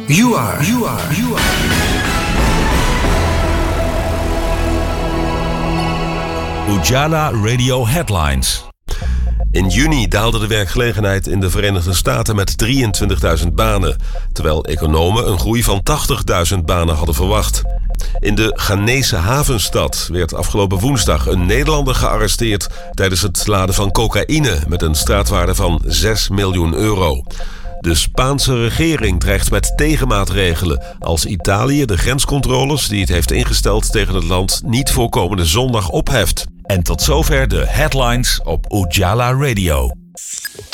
You are. Ujala Radio Headlines. In juni daalde de werkgelegenheid in de Verenigde Staten met 23.000 banen, terwijl economen een groei van 80.000 banen hadden verwacht. In de Ghanese havenstad werd afgelopen woensdag een Nederlander gearresteerd tijdens het laden van cocaïne met een straatwaarde van 6 miljoen euro. De Spaanse regering dreigt met tegenmaatregelen als Italië de grenscontroles die het heeft ingesteld tegen het land niet voor komende zondag opheft. En tot zover de headlines op Ujala Radio.